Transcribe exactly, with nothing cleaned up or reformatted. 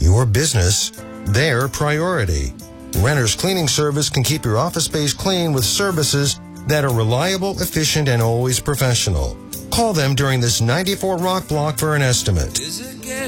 your business their priority. Renter's Cleaning Service can keep your office space clean with services that are reliable, efficient, and always professional. Call them during this ninety-four Rock block for an estimate.